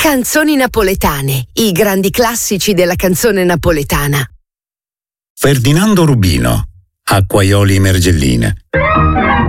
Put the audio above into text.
Canzoni napoletane, i grandi classici della canzone napoletana. Ferdinando Rubino, Acquaioli Mergelline.